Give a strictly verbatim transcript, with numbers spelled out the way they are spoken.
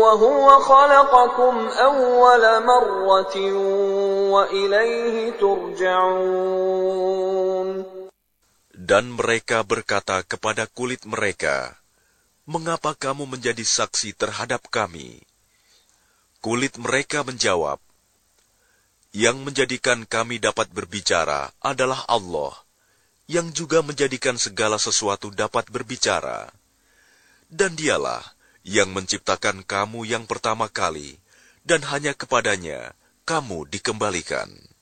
وهو خلقكم أول مرة وإليه ترجعون. Dan mereka berkata kepada kulit mereka, "Mengapa kamu menjadi saksi terhadap kami?" Kulit mereka menjawab, "Yang menjadikan kami dapat berbicara adalah Allah, yang juga menjadikan segala sesuatu dapat berbicara. Dan dialah yang menciptakan kamu yang pertama kali, dan hanya kepadanya kamu dikembalikan."